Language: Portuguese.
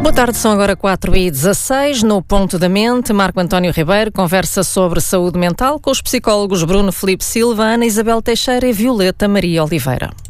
Boa tarde, são agora 4h16. No Ponto da Mente, Marco António Ribeiro conversa sobre saúde mental com os psicólogos Bruno Filipe Silva, Ana Isabel Teixeira e Violeta Maria Oliveira.